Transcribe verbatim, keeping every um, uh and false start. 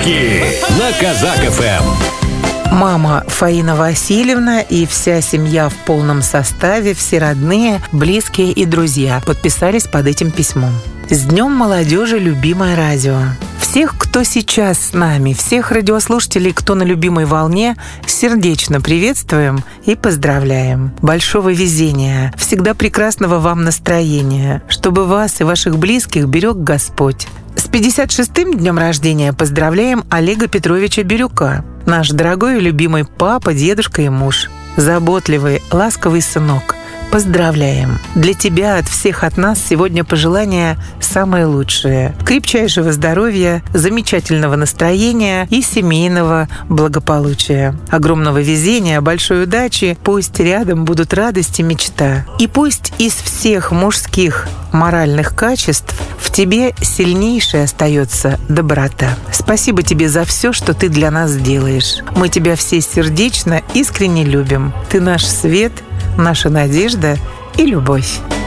Подарки на Казак эф эм. Мама Фаина Васильевна и вся семья в полном составе, все родные, близкие и друзья подписались под этим письмом. С Днем молодежи, любимое радио! Всех, кто сейчас с нами, всех радиослушателей, кто на любимой волне, сердечно приветствуем и поздравляем. Большого везения, всегда прекрасного вам настроения, чтобы вас и ваших близких берег Господь. С пятьдесят шестым днем рождения поздравляем Олега Петровича Бирюка, наш дорогой и любимый папа, дедушка и муж. Заботливый, ласковый сынок. Поздравляем! Для тебя, от всех от нас, сегодня пожелания самые лучшие. Крепчайшего здоровья, замечательного настроения и семейного благополучия. Огромного везения, большой удачи. Пусть рядом будут радость и мечта. И пусть из всех мужских моральных качеств в тебе сильнейшей остается доброта. Спасибо тебе за все, что ты для нас делаешь. Мы тебя все сердечно, искренне любим. Ты наш свет, наша надежда и любовь.